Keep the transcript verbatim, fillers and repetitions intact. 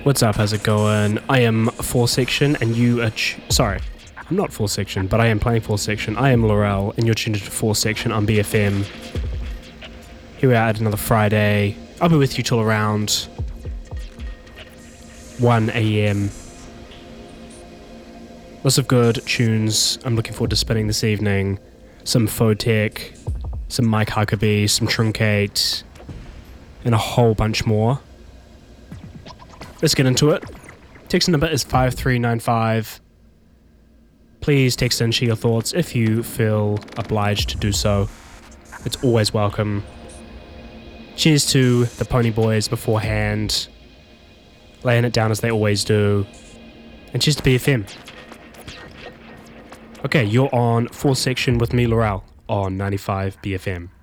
What's up? How's it going? I am Full Section, and you are. Ch- Sorry, I'm not Full Section, but I am playing Full Section. I am Laurel, and you're tuned into Full Section on B F M. Here we are at another Friday. I'll be with you till around one a.m. Lots of good tunes I'm looking forward to spinning this evening. Some Photech, some Mike Huckabee, some Truncate, and a whole bunch more. Let's get into it. Text number is five three nine five. Please text in share your thoughts if you feel obliged to do so. It's always welcome. Cheers to the Pony Boys beforehand, laying it down as they always do. And cheers to B F M. Okay, you're on Full Section with me, Laurel, on ninety-five B F M.